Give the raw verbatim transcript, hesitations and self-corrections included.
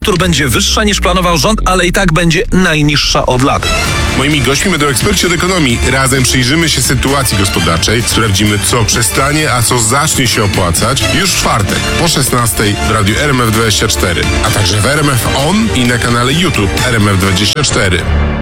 temperatur będzie wyższa niż planował rząd, ale i tak będzie najniższa od lat. Moimi gośćmi będą eksperci od ekonomii. Razem przyjrzymy się sytuacji gospodarczej, sprawdzimy, co przestanie, a co zacznie się opłacać już w czwartek po szesnastej w radiu R M F dwadzieścia cztery, a także w R M F On i na kanale YouTube R M F dwadzieścia cztery.